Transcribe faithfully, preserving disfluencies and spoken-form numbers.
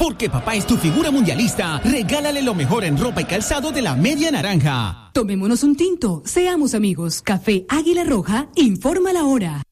Porque papá es tu figura mundialista, regálale lo mejor en ropa y calzado de la Media Naranja. Tomémonos un tinto, seamos amigos. Café Águila Roja, informa la hora.